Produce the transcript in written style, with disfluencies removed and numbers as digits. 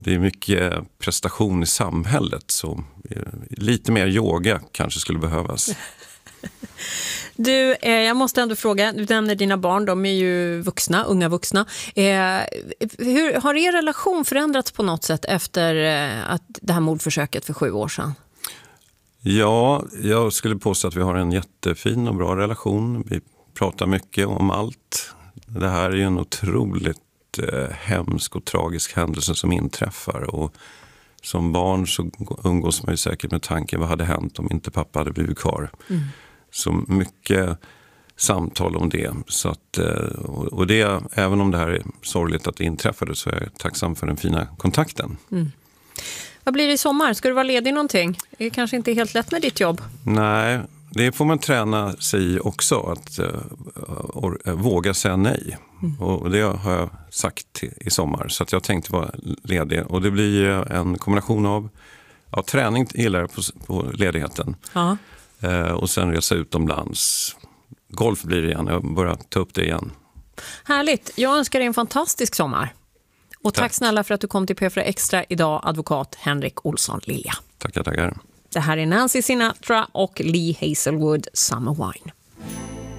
Det är mycket prestation i samhället, så lite mer yoga kanske skulle behövas. Du, jag måste ändå fråga, du nämner dina barn, de är ju vuxna, unga vuxna. Hur har er relation förändrats på något sätt efter att det här mordförsöket för 7 år sedan? Ja, jag skulle påstå att vi har en jättefin och bra relation. Vi pratar mycket om allt. Det här är ju en otroligt hemsk och tragisk händelse som inträffar. Och som barn så umgås man ju säkert med tanken, vad hade hänt om inte pappa hade blivit kvar. Mm. Så mycket samtal om det. Så att, och det, även om det här är sorgligt att det inträffade, så är jag tacksam för den fina kontakten. Mm. Vad blir det i sommar? Ska du vara ledig någonting? Det är kanske inte helt lätt med ditt jobb. Nej, det får man träna sig också, att våga säga nej. Mm. Och det har jag sagt i sommar, så att jag tänkte vara ledig. Och det blir en kombination av träning gillar jag på ledigheten. Ja. Och sen resa utomlands. Golf blir det igen, jag börjar ta upp det igen. Härligt, jag önskar dig en fantastisk sommar. Och tack snälla för att du kom till P4 Extra idag, advokat Henrik Olsson Lilja. Tackar. Det här är Nancy Sinatra och Lee Hazelwood, Summer Wine.